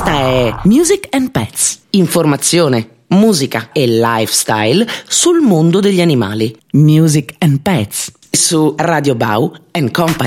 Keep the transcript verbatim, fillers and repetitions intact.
Questa è Music and Pets. Informazione, musica e lifestyle sul mondo degli animali. Music and Pets su Radio Bau and Company.